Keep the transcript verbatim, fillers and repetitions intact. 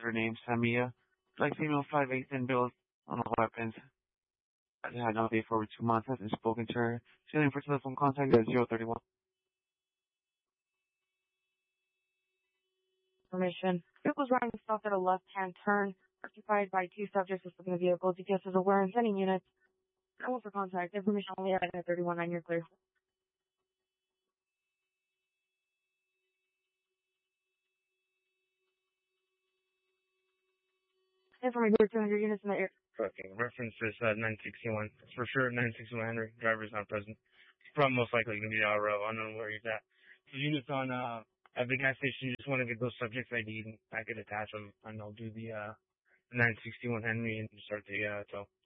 Their name's Samia. Like female five eight and built on all weapons. I had no update for over two months. Hasn't spoken to her. She's looking for telephone contact at zero thirty one. Information. Vehicle was running south at a left-hand turn, occupied by two subjects within the vehicle. G P S is aware and sending units. No one for contact. Information only at thirty-one nine, you're clear. Information two hundred units in the air. Fucking reference is uh, nine sixty-one. It's for sure nine sixty-one Henry. Driver's not present. He's probably most likely going to be out of row. I don't know where he's at. So units on uh at the gas station, you just want to get those subjects I D and I could attach them and I'll do the uh nine sixty-one Henry and start the uh tow.